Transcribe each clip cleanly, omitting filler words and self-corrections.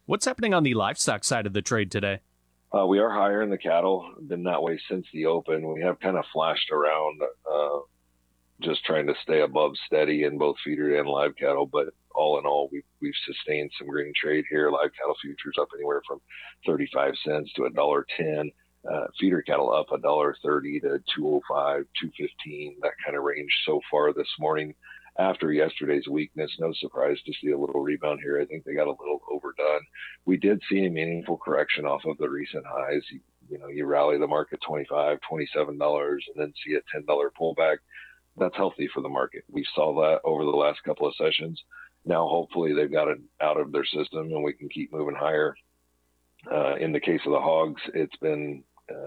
What's happening on the livestock side of the trade today? We are higher in the cattle, been that way since the open. We have kind of flashed around, just trying to stay above steady in both feeder and live cattle. But all in all, we've sustained some green trade here. Live cattle futures up anywhere from 35 cents to $1.10. Feeder cattle up $1.30 to 205, 215, that kind of range so far this morning. After yesterday's weakness, no surprise to see a little rebound here. I think they got a little overdone. We did see a meaningful correction off of the recent highs. You rally the market $25, $27, and then see a $10 pullback. That's healthy for the market. We saw that over the last couple of sessions. Now, hopefully, they've got it out of their system and we can keep moving higher. In the case of the hogs, it's been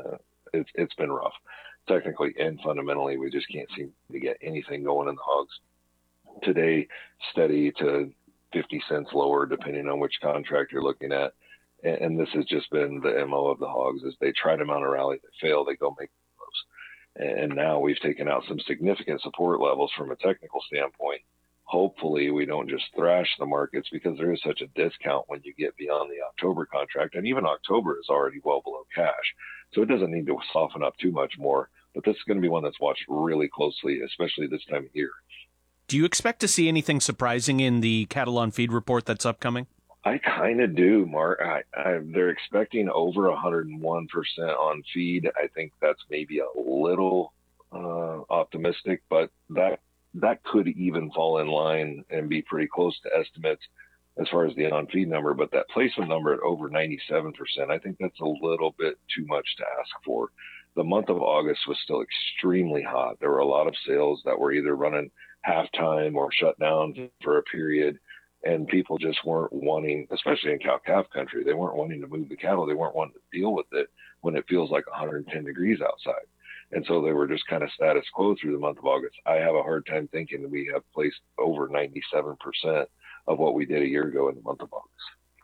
rough. Technically and fundamentally, we just can't seem to get anything going in the hogs. Today, steady to 50 cents lower, depending on which contract you're looking at. And this has just been the MO of the hogs. As they try to mount a rally, they fail, they go make moves. And now we've taken out some significant support levels from a technical standpoint. Hopefully we don't just thrash the markets, because there is such a discount when you get beyond the October contract. And even October is already well below cash. So it doesn't need to soften up too much more. But this is going to be one that's watched really closely, especially this time of year. Do you expect to see anything surprising in the cattle on feed report that's upcoming? I kind of do, Mark. They're expecting over 101% on feed. I think that's maybe a little optimistic, but that could even fall in line and be pretty close to estimates as far as the on-feed number. But that placement number at over 97%, I think that's a little bit too much to ask for. The month of August was still extremely hot. There were a lot of sales that were either running halftime or shut down for a period, and people just weren't wanting, especially in cow-calf country, they weren't wanting to move the cattle. They weren't wanting to deal with it when it feels like 110 degrees outside. And so they were just kind of status quo through the month of August. I have a hard time thinking that we have placed over 97% of what we did a year ago in the month of August.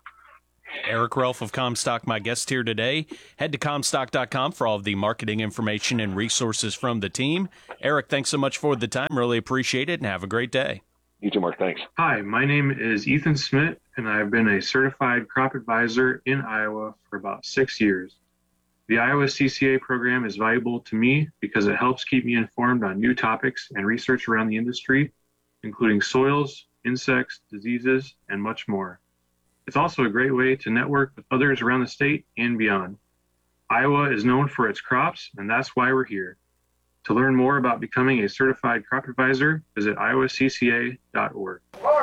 Eric Relf of Comstock, my guest here today. Head to Comstock.com for all of the marketing information and resources from the team. Eric, thanks so much for the time. Really appreciate it, and have a great day. You too, Mark. Thanks. Hi, my name is Ethan Smith, and I've been a certified crop advisor in Iowa for about 6 years. The Iowa CCA program is valuable to me because it helps keep me informed on new topics and research around the industry, including soils, insects, diseases, and much more. It's also a great way to network with others around the state and beyond. Iowa is known for its crops, and that's why we're here. To learn more about becoming a certified crop advisor, visit iowacca.org.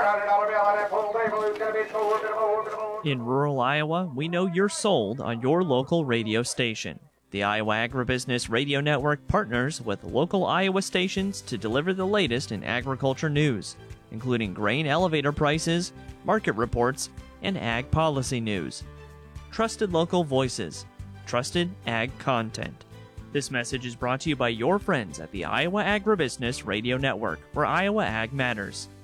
In rural Iowa, we know you're sold on your local radio station. The Iowa Agribusiness Radio Network partners with local Iowa stations to deliver the latest in agriculture news, including grain elevator prices, market reports, and ag policy news. Trusted local voices. Trusted ag content. This message is brought to you by your friends at the Iowa Agribusiness Radio Network, where Iowa Ag matters.